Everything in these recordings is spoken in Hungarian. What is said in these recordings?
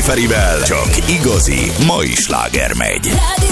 Ferivel csak igazi mai sláger megy.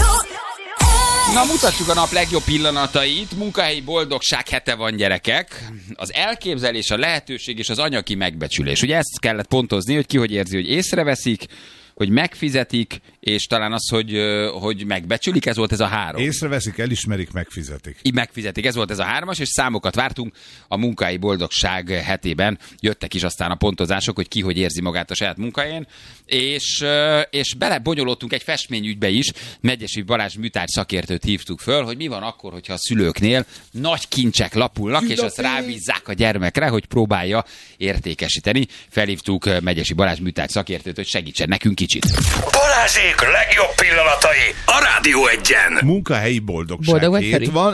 Na, mutatjuk a nap legjobb pillanatait. Munkahelyi boldogság hete van, gyerekek. Az elképzelés, a lehetőség és az anyagi megbecsülés. Ugye ezt kellett pontozni, hogy ki hogy érzi, hogy észreveszik, hogy megfizetik, és talán az, hogy megbecsülik, ez volt ez a 3. Észreveszik, elismerik, megfizetik. Megfizetik, ez volt ez a 3-as, és számokat vártunk a munkahelyi boldogság hetében. Jöttek is aztán a pontozások, hogy ki hogy érzi magát a saját munkahelyén, és belebonyolódtunk egy festményügybe is. Megyesi Balázs műtárgy szakértőt hívtuk föl, hogy mi van akkor, hogyha a szülőknél nagy kincsek lapulnak, és azt rábízzák a gyermekre, hogy próbálja értékesíteni. Felhívtuk Megyesi Balázs műtárgy szakértőt, hogy segítsen nekünk kicsit. Balázsék legjobb pillanatai a Rádió 1-en. Munkahelyi boldogság hét van.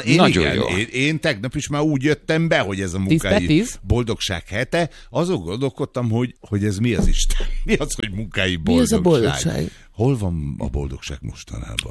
Én tegnap is már úgy jöttem be, hogy ez a munkahelyi boldogság hete. Azon gondolkodtam, hogy ez mi az Isten? Mi az, hogy munkahelyi boldogság? Mi az a boldogság? Hol van a boldogság mostanában?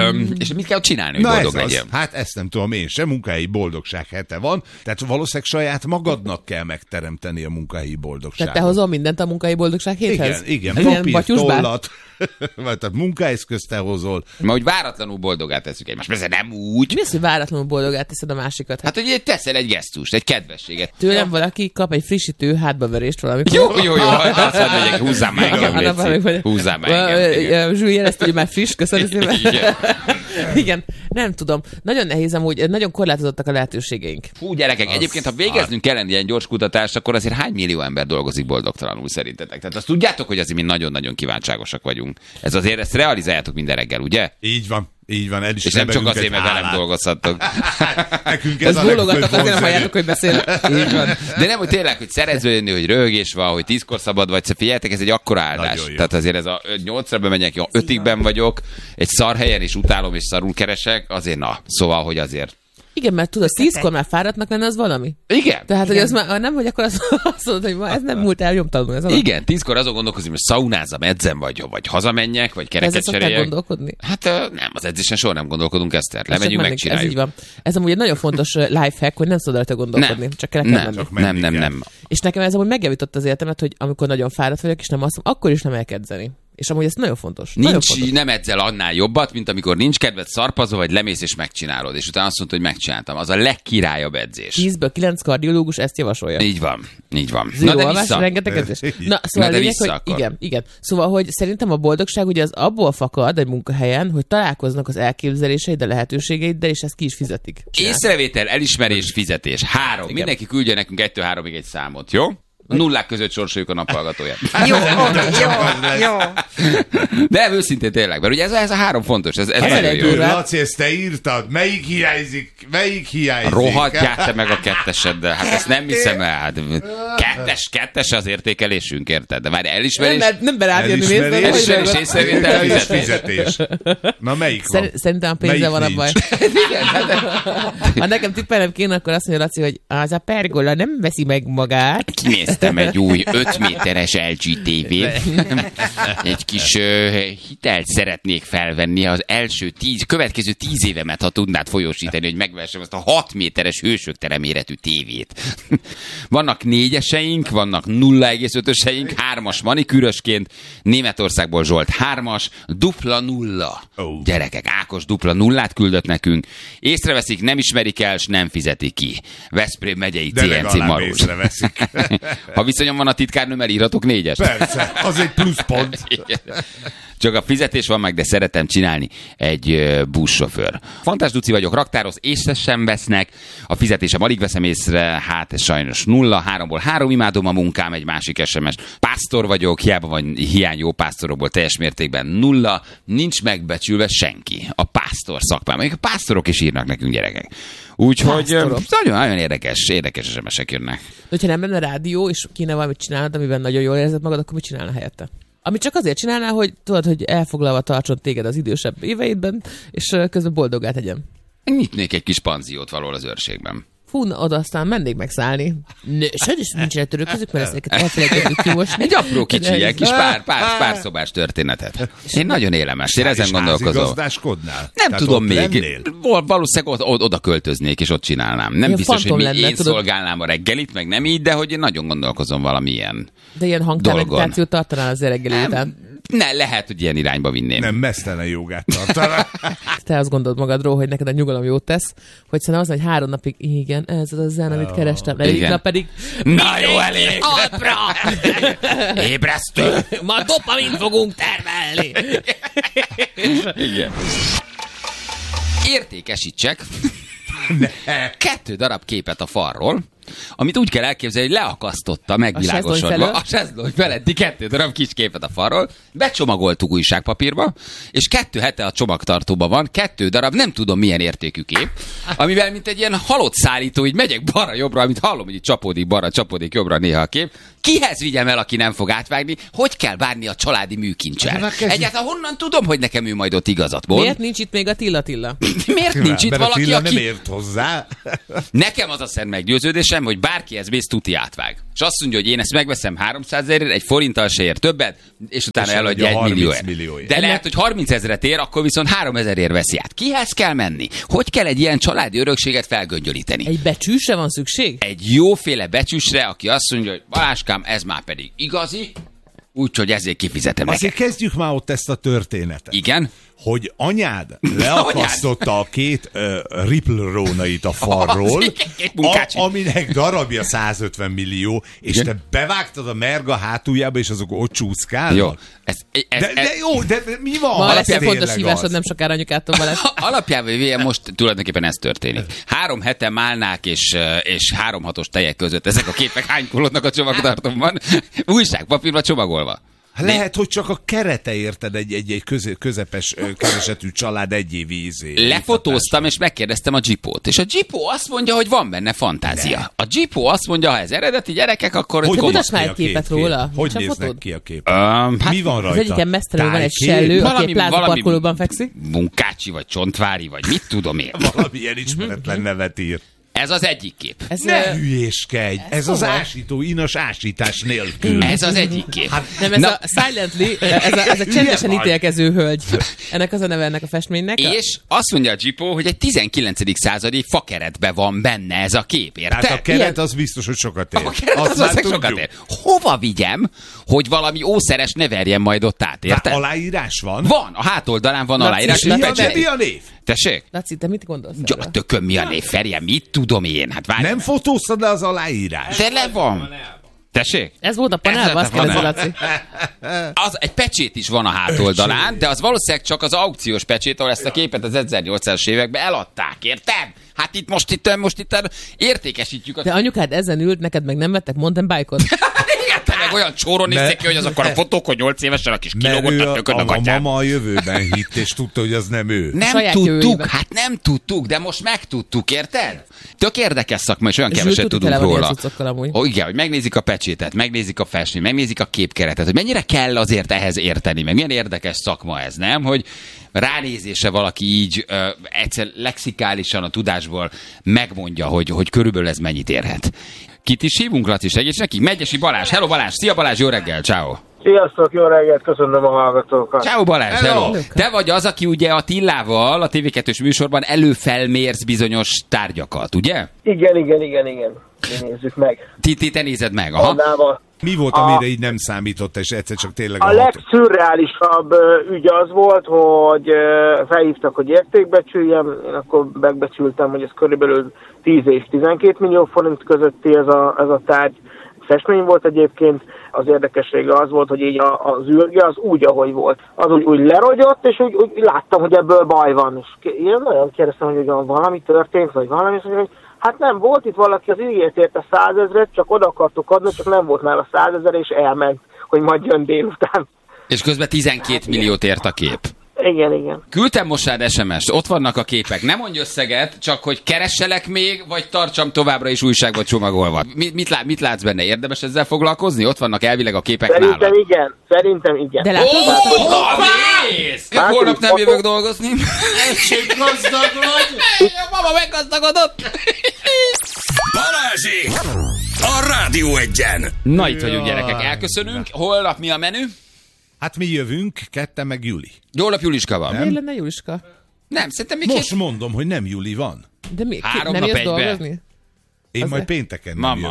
És mit kell csinálni, hogy boldog legyen? Hát ezt nem tudom én sem, munkahelyi boldogság hete van, tehát valószínűleg saját magadnak kell megteremteni a munkahelyi boldogságot. Tehát te hozol mindent a munkahelyi boldogság héthez? Igen, papír, tollat, tehát munkaeszközt te hozol. Ma úgy váratlanul boldogát teszünk egymást, persze nem úgy. Mi az, hogy váratlanul boldogát teszed a másikat? Hát, hogy teszel egy gesztust, egy kedvességet. Tőlem valaki kap egy frissítő hátbaverést valamikor. Jó, azt mondja, hogy húzzám már engem, húzzám már engem. Zsúly jelezte, hogy már friss, köszönöm szépen. Igen, nem tudom. Nagyon nehéz amúgy, nagyon korlátozottak a lehetőségeink. Fú, gyerekek, egyébként, ha végeznünk kellene ilyen gyors kutatást, akkor azért hány millió ember dolgozik boldogtalanul szerintetek? Tehát azt tudjátok, hogy azért mi nagyon-nagyon kívánságosak vagyunk. Ezt realizáljátok minden reggel, ugye? Így van, el is. És nem csak azért, mert velem dolgozhattok. Nekünk ez bólogattak, azért nem halljátok, hogy beszélek. Így van. De nem, hogy tényleg, hogy szeretsz jönni, hogy röhögés van, hogy 10-kor szabad vagy, figyeljetek, ez egy akkora áldás. Tehát azért ez a 8-ra bemegyek, 5-ben vagyok, egy szar helyen és utálom és szarul keresek, azért szóval, hogy azért. Igen, mert tudod, 10-kor már fáradtnak lenne, az valami. Igen. Tehát, hogy az már nem, hogy akkor azt mondod, hogy ma ez nem múlt el nyomtalanul. Ez igen, 10-kor azon gondolkozom, hogy szaunázom, edzem, vagy hazamenjek, vagy kereket cseréljek. Gondolkodni? Hát nem, az edzésen soha nem gondolkodunk, Eszter. Lemegyünk, megcsináljuk. Ez így van. Ez amúgy egy nagyon fontos lifehack, hogy nem szabad rajta gondolkodni. Csak kell menni. Nem. És nekem ez amúgy megjavított az életemet, hogy amikor nagyon fáradt vagyok, és nem azt mondom, akkor is nem elkedzeni. És amúgy ez nagyon fontos. Nem edzel annál jobbat, mint amikor nincs kedved, szarpazol, vagy lemész és megcsinálod. És utána azt mondta, hogy megcsináltam. Az a legkirályabb edzés. 10-ből 9 kardiológus ezt javasolja. Így van. Zero alvás, rengeteg edzés. Szóval igen. Szóval, hogy szerintem a boldogság ugye az abból fakad egy munkahelyen, hogy találkoznak az elképzeléseid, a lehetőségeiddel, és ezt ki is fizetik. Észrevétel, elismerés, fizetés. 3. Igen. Mindenki küldje nekünk 1-től 3-ig egy számot, jó? Nullák között sorsoljuk a naphallgatóját. Jó. De őszintén tényleg, mert ugye ez a 3 fontos. Ez nagyon jó. Laci, ezt te írtad. Melyik hiányzik? Rohadjál te meg a 2-eseddel. Hát ezt nem hiszem el. Hát kettes az értékelésünk, érted? De már elismerés. Nem berád jönni. Elismerés, észrevétel, fizetés. Na melyik van? Szerintem a pénzzel van a baj. Ha nekem tippelnem kéne, akkor azt mondja Laci, hogy az a pergola nem veszi meg magát. Kinéztem egy új 5 méteres LG TV-t. Egy kis hitelt szeretnék felvenni az következő 10 évemet, ha tudnád folyósítani, hogy megvessem azt a 6 méteres hősök méretű tévét. Vannak 4-eseink, vannak 0,5-öseink, 3-as manikűrösként, Németországból Zsolt 3-as, dupla 0. Gyerekek, Ákos dupla 0-át küldött nekünk. Észreveszik, nem ismerik el, s nem fizetik ki. Veszprém megyei CNC Marós. Ha viszonyom van a titkárnőmmel, írhatok 4-est. Persze, az egy pluszpont. Csak a fizetés van meg, de szeretem csinálni egy buszsofőr. Fantás Duci vagyok, raktároz, észre sem vesznek. A fizetésem alig veszem észre, hát ez sajnos 0. 3-ból 3 imádom a munkám, egy másik SMS. Pásztor vagyok, hiába van hiány jó pásztorokból, teljes mértékben 0. Nincs megbecsülve senki. A pásztor szakmám. Még a pásztorok is írnak nekünk, gyerekek. Úgyhogy nagyon érdekes SMS-ek jönnek. De hogyha nem lenne rádió, és kéne valamit csinálnod, amiben nagyon jól érzed magad, akkor mit csinálna helyette? Amit csak azért csinálná, hogy tudod, hogy elfoglalva tartson téged az idősebb éveidben, és közben boldoggá tegyen. Nyitnék egy kis panziót valahol az őrségben. Fú, oda aztán mennék megszállni. Sajnos nincsenek törőközük, mert ezeket elfelejtettük kimosni. Egy apró kicsi, egy kis pár szobás történetet. Én nagyon élem ezt, én ezen gondolkozom. Gazdáskodnál? Nem tudom még. Valószínűleg oda költöznék, és ott csinálnám. Nem biztos, hogy én szolgálnám a reggelit, meg nem így, de hogy én nagyon gondolkozom valamilyen. De ilyen hangtelevitációt tartanál az reggeli után. Ne, lehet, hogy ilyen irányba vinném. Nem, mesztelen jogát tartanak. Te azt gondolod magadról, hogy neked a nyugalom jót tesz, hogy szerintem az, hogy 3 napig, igen, ez az a zen, amit kerestem, de nap pedig... Na jó, elég! Alpra! Ébresztő! Ma dopamint fogunk termelni! Igen. Értékesítsek 2 darab képet a falról, amit úgy kell elképzelni, hogy leakasztotta megvilágosodva a sezlony feletti 2 darab kis képet a falról, becsomagoltuk újságpapírba, és 2 hete a csomagtartóban van 2 darab, nem tudom milyen értékű kép, amivel mint egy ilyen halott szállító, így megyek balra-jobbra, amit hallom, hogy így csapódik balra, csapódik jobbra néha a kép. Kihez vigyem el, aki nem fog átvágni? Hogy kell bánni a családi műkincsel? Egyáltalán honnan tudom, hogy nekem ő majd ott igazat mond? Miért nincs itt még a Tilla? Miért nincs itt valaki, aki... nem ért hozzá. Nekem az a szent meggyőződésem, hogy bárkihez mész, tuti átvág. És azt mondja, hogy én ezt megveszem 300 000-ért, egy forinttal se ér többet, és utána eladja 1 millióért. De lehet, hogy 30 000-et ér, akkor viszont 3000-ért veszi át. Kihez kell menni? Hogy kell egy ilyen családi örökséget felgöngyölíteni? Egy becsűsre van szükség? Egy jóféle becsűsre, aki azt mondja, hogy Baláskám, ez már pedig igazi, úgyhogy ezért kifizetem neked. Azért kezdjük már ott ezt a történetet. Igen? Hogy anyád leakasztotta a 2 Ripple rónait a falról, aminek darabja 150 millió, és igen? Te bevágtad a merga hátuljába, és azok ott csúszkálnak. Jó. De mi van? Ma lesz egy fontos hívásod, nem sokára anyukától Balázs. Alapjában most tulajdonképpen ez történik. 3 hete málnák és 3-6-os tejek között ezek a képek hánykolódnak a csomagtartóban, újságpapírba csomagolva. Lehet, hogy csak a kerete érted egy közepes keresetű család egy év ízé. Lefotóztam, és megkérdeztem a Jeepót. És a Jeepó azt mondja, hogy van benne fantázia. Ne. A Jeepó azt mondja, ha ez eredeti gyerekek, akkor... Hogy mutass már egy képet róla? Hogy néznek ki a kép? Mi van rajta? Az egyiken mesztelenül van egy sellő, aki egy plázaparkolóban fekszik. Munkácsi, vagy Csontvári, vagy mit tudom én. Valamilyen ismeretlen nevet ír. Ez az egyik kép. Ne hülyéskedj! Ez az ásító, inas ásítás nélkül. Ez az egyik kép. Nem, ez a Silently, ez a csendesen ítélkező hölgy. Ennek az a neve ennek a festménynek. És azt mondja a Jeepó, hogy egy 19. századi fakeretben van benne ez a kép, érted? Tehát a keret az biztos, hogy sokat ér. A keret az sokat ér. Hova vigyem, hogy valami ószeres ne verjen majd ott át, érted? Tehát aláírás van? Van, a hátoldalán van aláírás. Mi a név? Tessék? Laci, te mit gondolsz? Ja, tököm, mi a név? Ferjen, mit tudom én? Hát várj. Nem fotóztad le az aláírás? De le van. Tessék? Ez volt a panelban, azt kérdezi, Laci. Az, egy pecsét is van a hátoldalán, de az valószínűleg csak az aukciós pecsét, ahol ezt a képet az 1800-as években eladták, érted? Hát itt most értékesítjük. De anyukád ezen ült, neked meg nem vettek mountain bike-ot? Te meg olyan csóron nézték ki, hogy az akkor a fotók, hogy 8 évesen a kis kilógott a tökön a gatyám. A mama a jövőben hitt, és tudta, hogy az nem ő. Nem tudtuk, hát nem tudtuk, de most megtudtuk, érted? Tök érdekes szakma, és olyan keveset tudunk róla. Igen, hogy megnézik a pecsétet, megnézik a festményt, megnézik a képkeretet, hogy mennyire kell azért ehhez érteni, meg milyen érdekes szakma ez, nem? Hogy ránézése valaki így egyszer lexikálisan a tudásból megmondja, hogy körülbelül ez mennyit érhet. Kit is hívunk, Laci, segíts neki? Megyesi Balázs. Hello Balázs, szia Balázs, jó reggel, ciao. Sziasztok, jó reggelt, köszönöm a hallgatókat. Ciao Balázs, hello. Te vagy az, aki ugye a Tillával, a TV2-s műsorban előfelmérsz bizonyos tárgyakat, ugye? Igen. Nézzük meg. Te nézed meg, aha. Mi volt, amire így nem számított, és egyszer csak tényleg... A legszürreálisabb ügy az volt, hogy felhívtak, hogy értékbecsüljem, én akkor megbecsültem, hogy ez körülbelül 10 és 12 millió forint közötti ez a tárgy. Festmény volt egyébként, az érdekessége az volt, hogy így az űrge az úgy, ahogy volt. Az úgy lerogyott, és úgy láttam, hogy ebből baj van. És én nagyon kérdeztem, hogy valami történt, vagy valami, és hogy hát nem, volt itt valaki, az ígért érte 100 000, csak oda akartuk adni, csak nem volt már a 100 000, és elment, hogy majd jön délután. És közben 12 milliót ért a kép. Igen. Küldtem most rád SMS-t, ott vannak a képek. Nem mondj összeget, csak hogy keresselek még, vagy tartsam továbbra is újságba csomagolva. Mit látsz benne? Érdemes ezzel foglalkozni? Ott vannak elvileg a képek nálad. Szerintem igen. De látod? Holnap nem jövök dolgozni. Egység gazdag vagy. Mama meggazdagodott. Balázsi! A Rádió Egyen! Na itt vagyunk, gyerekek. Elköszönünk. Holnap mi a menü? Hát mi jövünk, ketten meg Juli. Holnap Juliska van. Miért lenne Juliska? Nem, szerintem még most mondom, hogy nem Juli van. De mi? 3 nem nap jössz egybe. dolgozni? Én majd pénteken nem jövök.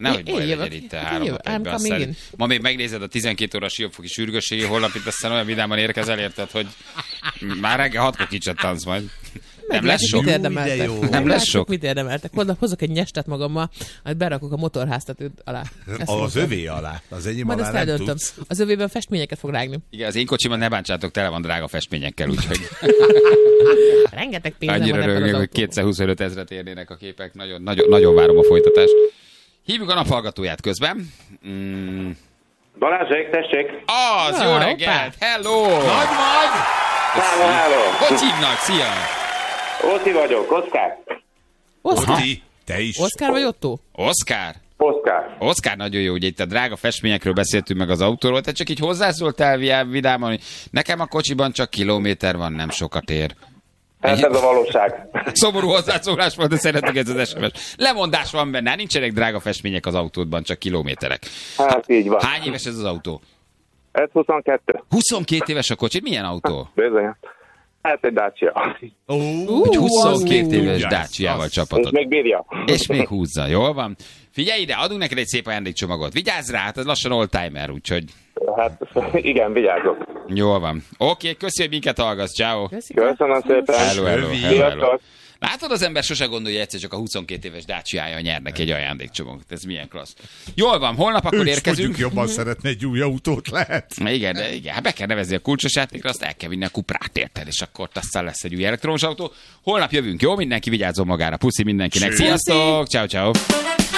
Nehogy baj legyen itt a 3-5-ben. Ma még megnézed a 12 óra siófoki sürgősségi, holnap itt aztán olyan vidáman érkezel, érted, hogy már reggel 6-kor kicsattansz majd. Nem lesz sok. Nem lesz sok. Mit érdemeltek? Hozok egy nyestet magammal, amit berakok a motorháztetőt alá. Az övé alá. Az enyém alá nem tudsz. Az övében festményeket fog rágni. Igen, az én kocsimat ne bántsátok, tele van drága festményekkel, úgyhogy... Rengeteg pénzem van ebben az autóban. 225 000 érnének a képek. Nagyon várom a folytatást. Hívjuk a naphallgatóját közben. Balázsék, tessék! Jó reggelt! Hello! Nagy! Hello! Hogy hívnak? Szia! Oszti vagyok, Oszkár. Oszti, te is. Oszkár vagy Otto? Oszkár? Oszkár nagyon jó, ugye itt a drága festményekről beszéltünk meg az autóról, te csak így hozzászóltál vidáman, hogy nekem a kocsiban csak kilométer van, nem sokat ér. Ez a valóság. Szomorú hozzászólás volt, de szeretnék ez az SMS. Lemondás van benne, nincsenek drága festmények az autódban, csak kilométerek. Hát így van. Hány éves ez az autó? Ez 22. 22 éves a kocsi, milyen autó? Bizony. Hát egy Dacia. Úgy 22 éves Dacia-val csapatot. És még bírja. És még húzza, jól van. Figyelj ide, adunk neked egy szép ajándékcsomagot. Vigyázz rá, hát ez lassan oldtimer, úgyhogy... Hát igen, vigyázok. Jól van. Oké, köszi, hogy minket hallgatsz. Ciao. Köszönöm szépen. Hello. Látod, az ember sose gondolja, egyszer csak a 22 éves Dacia-ja nyer neki egy ajándékcsomagot. Ez milyen klassz. Jól van, holnap akkor érkezünk. Mondjuk jobban szeretne egy új autót, lehet. Igen, be kell nevezni a kulcsos játékra, azt el kell vinni a Cuprát, érted, és akkor aztán lesz egy új elektromos autó. Holnap jövünk, jó? Mindenki vigyázzon magára. Puszi mindenkinek. Sziasztok! Ciao.